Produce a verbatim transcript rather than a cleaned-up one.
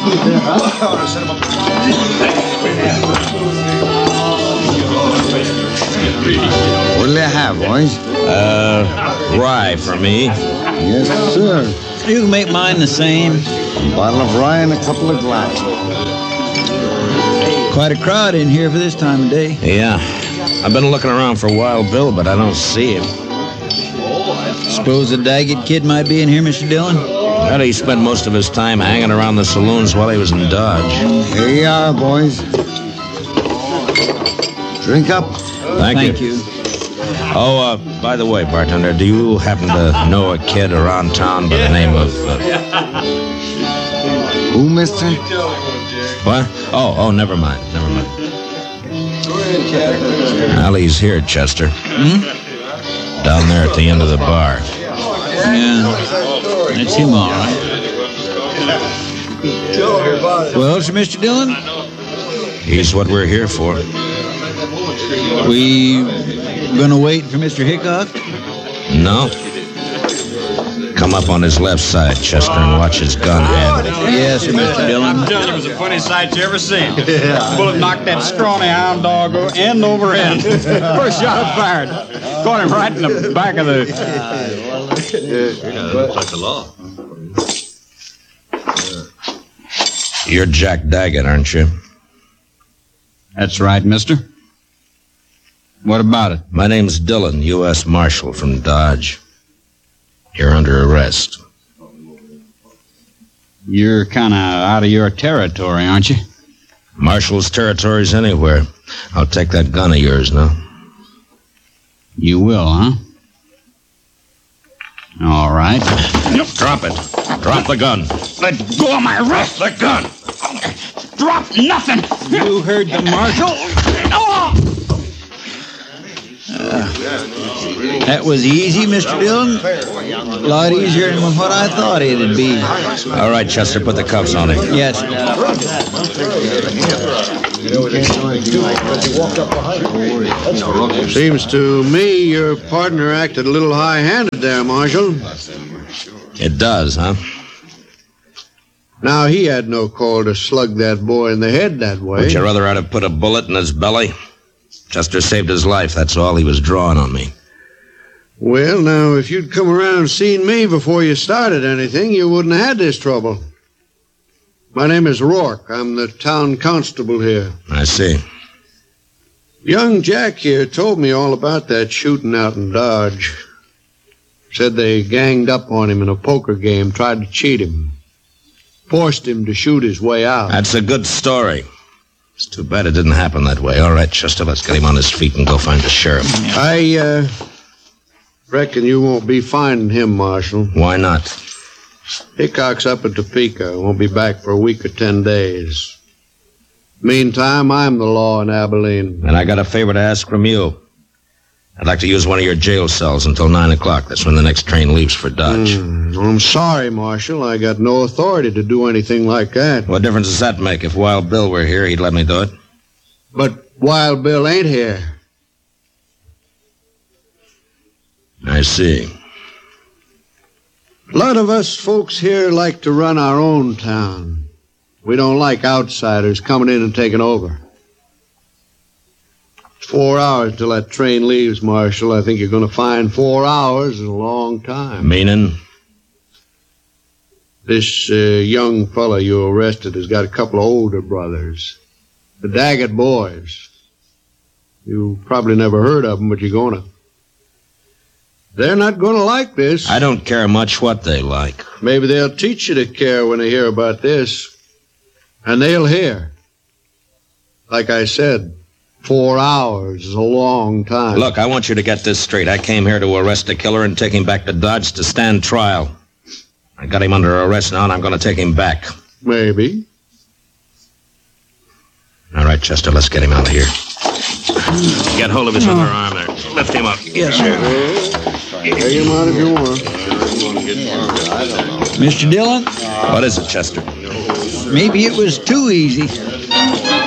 What'll you have, boys? Uh, rye for me. Yes, sir. You can make mine the same. A bottle of rye and a couple of glasses. Quite a crowd in here for this time of day. Yeah. I've been looking around for Wild Bill, but I don't see him. Suppose the Daggett kid might be in here, Mister Dillon? How did he spend most of his time hanging around the saloons while he was in Dodge? Here you are, boys. Drink up. Thank, Thank you. you. Oh, uh, by the way, bartender, do you happen to know a kid around town by the name of... Uh... Who, mister? What? Oh, oh, never mind. Never mind. Well, he's here, Chester. Hmm? Down there at the end of the bar. Yeah. That's him, all right. Well, sir, Mister Dillon? He's what we're here for. We gonna wait for Mister Hickok? No. Come up on his left side, Chester, and watch his gun handle. Yes, sir, Mister Dillon. I'm telling you, it was the funniest sight you ever seen. The bullet knocked that scrawny hound dog end over end. First shot fired. Caught him right in the back of the... Looks like the law. You're Jack Daggett, aren't you? That's right, mister. What about it? My name's Dillon, U S Marshal from Dodge. You're under arrest. You're kind of out of your territory, aren't you? Marshal's territory's anywhere. I'll take that gun of yours now. You will, huh? All right. Drop it. Drop the gun. Let go of my wrist. The gun. Drop nothing. You heard the marshal? Uh, that was easy, Mister Dillon. A lot easier than what I thought it'd be. All right, Chester, put the cuffs on him. Yes. Seems to me your partner acted a little high-handed there, Marshal. It does, huh? Now, he had no call to slug that boy in the head that way. Would you rather I'd have put a bullet in his belly? Chester saved his life. That's all. He was drawing on me. Well, now, if you'd come around and seen me before you started anything, you wouldn't have had this trouble. My name is Rourke. I'm the town constable here. I see. Young Jack here told me all about that shooting out in Dodge. Said they ganged up on him in a poker game, tried to cheat him. Forced him to shoot his way out. That's a good story. It's too bad it didn't happen that way. All right, Chester, let's get him on his feet and go find the sheriff. I, uh, reckon you won't be finding him, Marshal. Why not? Hickok's up at Topeka. Won't be back for a week or ten days. Meantime, I'm the law in Abilene. And I got a favor to ask from you. I'd like to use one of your jail cells until nine o'clock. That's when the next train leaves for Dodge. Mm, I'm sorry, Marshal. I got no authority to do anything like that. What difference does that make? If Wild Bill were here, he'd let me do it. But Wild Bill ain't here. I see. A lot of us folks here like to run our own town. We don't like outsiders coming in and taking over. It's four hours till that train leaves, Marshal. I think you're going to find four hours is a long time. Meaning? This uh, young fella you arrested has got a couple of older brothers. The Daggett boys. You probably never heard of them, but you're going to. They're not going to like this. I don't care much what they like. Maybe they'll teach you to care when they hear about this. And they'll hear. Like I said, four hours is a long time. Look, I want you to get this straight. I came here to arrest a killer and take him back to Dodge to stand trial. I got him under arrest now, and I'm going to take him back. Maybe. All right, Chester, let's get him out of here. Get hold of his other arm there. Lift him up. Yes, sir. Take him out if you want. Mister Dillon? What is it, Chester? Maybe it was too easy.